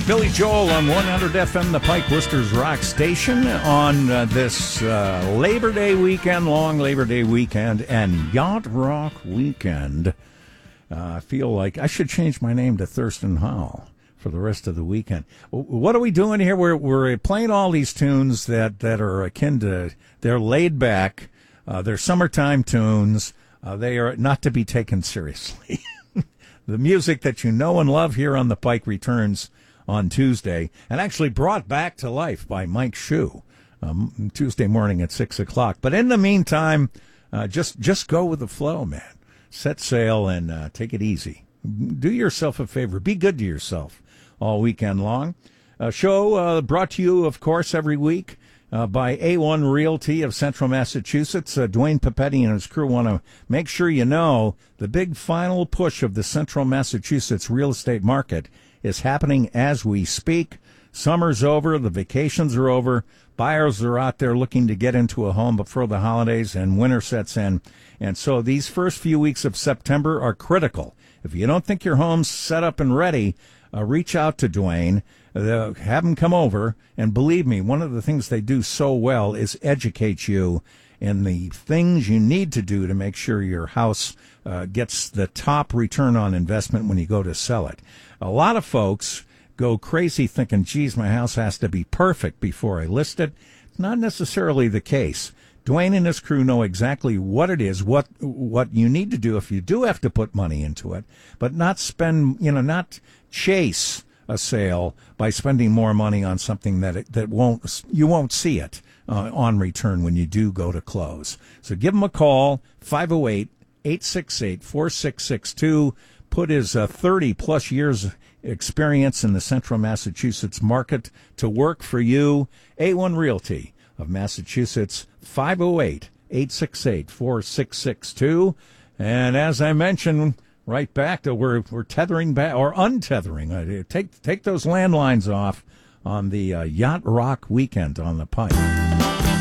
Billy Joel on 100 FM, the Pike Worcester's Rock Station, on this Labor Day weekend, long Labor Day weekend, and Yacht Rock weekend. I feel like I should change my name to Thurston Howell for the rest of the weekend. What are we doing here? We're playing all these tunes that are akin to, they're laid back, they're summertime tunes, they are not to be taken seriously. The music that you know and love here on the Pike returns on Tuesday, and actually brought back to life by Mike Shue, Tuesday morning at 6 o'clock. But in the meantime, just go with the flow, man. Set sail and take it easy. Do yourself a favor. Be good to yourself all weekend long. Show brought to you, of course, every week by A1 Realty of Central Massachusetts. Dwayne Papetti and his crew want to make sure you know the big final push of the Central Massachusetts real estate market is happening as we speak. Summer's over, the vacations are over, buyers are out there looking to get into a home before the holidays, and winter sets in. And so these first few weeks of September are critical. If you don't think your home's set up and ready, reach out to Dwayne, have him come over, and believe me, one of the things they do so well is educate you in the things you need to do to make sure your house gets the top return on investment when you go to sell it. A lot of folks go crazy thinking, geez, my house has to be perfect before I list it. It's not necessarily the case. Dwayne and his crew know exactly what it is, what you need to do if you do have to put money into it, but not spend, not chase a sale by spending more money on something that you won't see it on return when you do go to close. So give him a call, 508-868-4662. Put his 30-plus years experience in the Central Massachusetts market to work for you. A1 Realty of Massachusetts, 508-868-4662. And as I mentioned, right back to we're tethering back or untethering. Take those landlines off on the Yacht Rock weekend on the Pike.